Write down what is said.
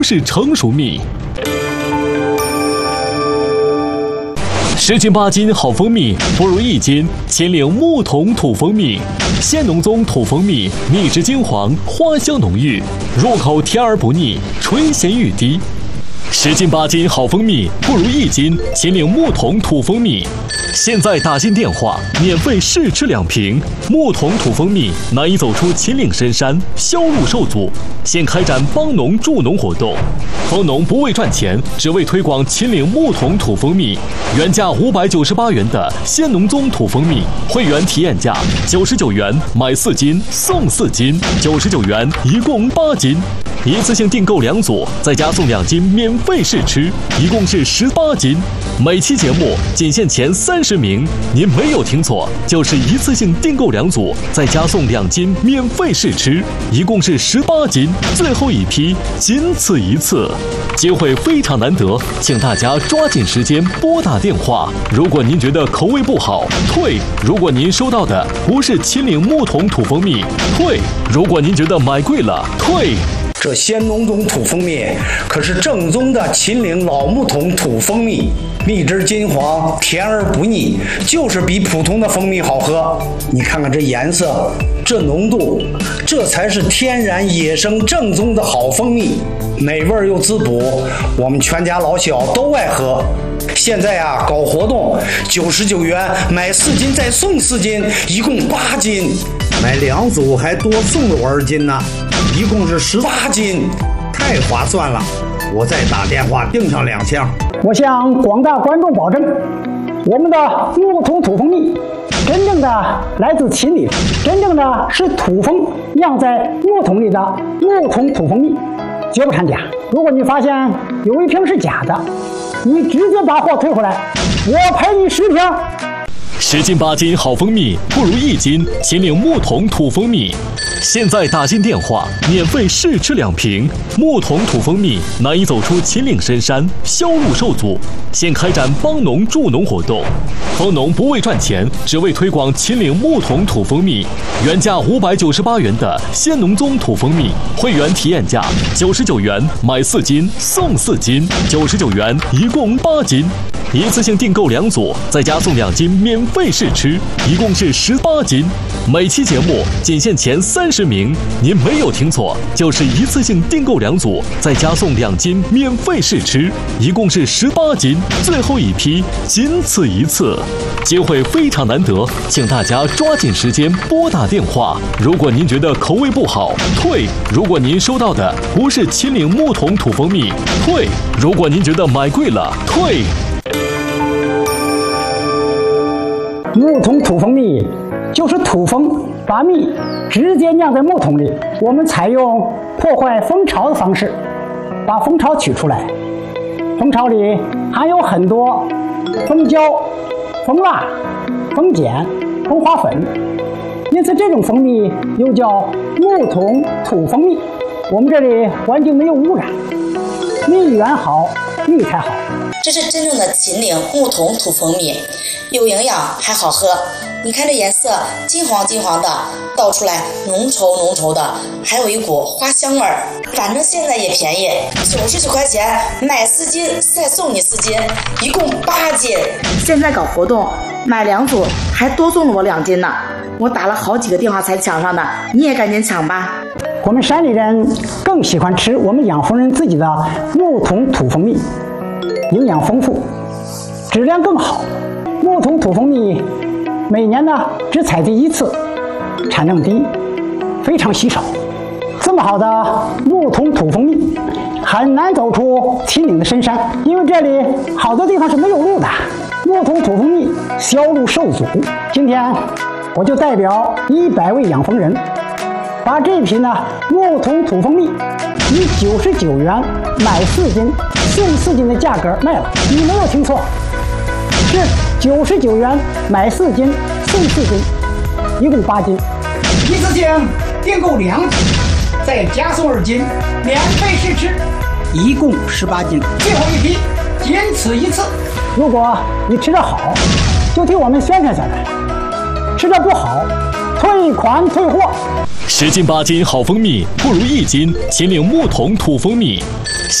是成熟蜜。10斤8斤好蜂蜜不如1斤秦岭木桶土蜂蜜。鲜农宗土蜂蜜，蜜质金黄，花香浓郁，入口甜而不腻，醇咸欲滴。10斤8斤好蜂蜜不如1斤秦岭木桶土蜂蜜。现在打进电话，免费试吃2瓶。木桶土蜂蜜难以走出秦岭深山，销路受阻。现开展帮农助农活动，蜂农不为赚钱，只为推广秦岭木桶土蜂蜜。原价598元的鲜农宗土蜂蜜，会员体验价99元买4斤送4斤，99元一共8斤。一次性订购2组，再加送2斤免费试吃，一共是18斤。每期节目仅限前30名，您没有听错，就是一次性订购2组，再加送2斤免费试吃，一共是18斤。最后一批，仅此一次，机会非常难得，请大家抓紧时间拨打电话。如果您觉得口味不好，退；如果您收到的不是秦岭木桶土蜂蜜，退；如果您觉得买贵了，退。 这鲜农宗土蜂蜜可是正宗的秦岭老木桶土蜂蜜，蜜汁金黄，甜而不腻，就是比普通的蜂蜜好喝。你看看这颜色，这浓度，这才是天然野生正宗的好蜂蜜，美味又滋补，我们全家老小都爱喝。现在啊，搞活动，99元买4斤再送4斤，一共8斤，买2组还多送了我2斤呢，一共是18斤，太划算了！我再打电话订上2箱。 我向广大观众保证，我们的木桶土蜂蜜真正的来自秦岭，真正的是土蜂酿在木桶里的木桶土蜂蜜，绝不掺假。如果你发现有一瓶是假的，你直接把货退回来，我赔你10瓶。 10斤8斤好蜂蜜不如1斤秦岭木桶土蜂蜜。现在打进电话，免费试吃2瓶。木桶土蜂蜜难以走出秦岭深山，销路受阻。现开展帮农助农活动，蜂农不为赚钱，只为推广秦岭木桶土蜂蜜。原价598元的鲜农宗土蜂蜜，会员体验价99元买4斤送4斤，99元一共8斤。一次性订购2组，再加送2斤免费试吃，一共是18斤。每期节目仅限前30名，您没有听错，就是一次性订购2组，再加送2斤免费试吃，一共是18斤。最后一批，仅此一次，机会非常难得，请大家抓紧时间拨打电话。如果您觉得口味不好，退；如果您收到的不是秦岭木桶土蜂蜜，退；如果您觉得买贵了，退。 木桶土蜂蜜就是土蜂把蜜直接酿在木桶里，我们采用破坏蜂巢的方式把蜂巢取出来。蜂巢里含有很多蜂胶、蜂蜡、蜂碱、蜂花粉，因此这种蜂蜜又叫木桶土蜂蜜。我们这里环境没有污染，蜜源好，蜜才好。 这是真正的秦岭木桶土蜂蜜，有营养还好喝。你看这颜色金黄金黄的，倒出来浓稠浓稠的，还有一股花香味儿。反正现在也便宜，99块钱买4斤再送你4斤，一共8斤。现在搞活动，买2组还多送了我2斤呢。我打了好几个电话才抢上的，你也赶紧抢吧。 我们山里人更喜欢吃我们养蜂人自己的木桶土蜂蜜，营养丰富，质量更好。木桶土蜂蜜每年呢只采集1次，产量低，非常稀少。这么好的木桶土蜂蜜很难走出秦岭的深山，因为这里好多地方是没有路的，木桶土蜂蜜销路受阻。今天我就代表100位养蜂人，把这瓶呢木桶土蜂蜜以99元买4斤送4斤的价格卖了。你没有听错，是99元买4斤送4斤，一共8斤。一次性订购2组，再加送2斤免费试吃，一共18斤。最后一批，仅此一次。如果你吃得好，就替我们宣传宣传；吃得不好， 退款退货。 10斤8斤好蜂蜜，不如1斤秦岭木桶土蜂蜜。